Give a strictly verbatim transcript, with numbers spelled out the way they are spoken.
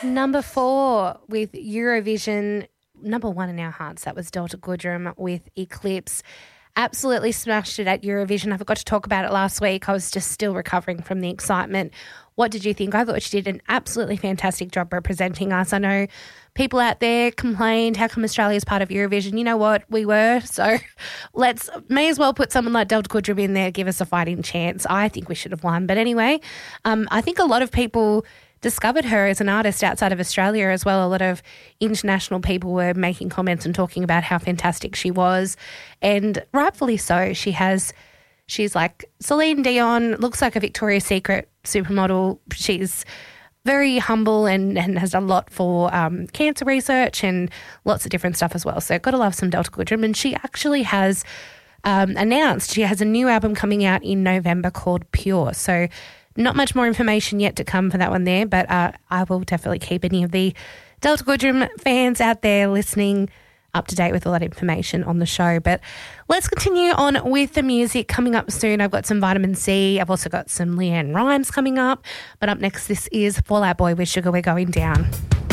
Number four with Eurovision, number one in our hearts, that was Delta Goodrem with Eclipse. Absolutely smashed it at Eurovision. I forgot to talk about it last week. I was just still recovering from the excitement. What did you think? I thought she did an absolutely fantastic job representing us. I know people out there complained, how come Australia's part of Eurovision? You know what? We were. So let's, may as well put someone like Delta Goodrem in there, give us a fighting chance. I think we should have won. But anyway, um, I think a lot of people discovered her as an artist outside of Australia as well. A lot of international people were making comments and talking about how fantastic she was. And rightfully so. She has, she's like Celine Dion, looks like a Victoria's Secret supermodel. She's very humble and, and has done a lot for um, cancer research and lots of different stuff as well. So got to love some Delta Goodrem. And she actually has um, announced she has a new album coming out in November called Pure. So not much more information yet to come for that one there, but uh, I will definitely keep any of the Delta Goodrem fans out there listening up to date with all that information on the show. But let's continue on with the music. Coming up soon, I've got some Vitamin C. I've also got some Leanne Rimes coming up. But up next, this is Fall Out Boy with Sugar We're Going Down.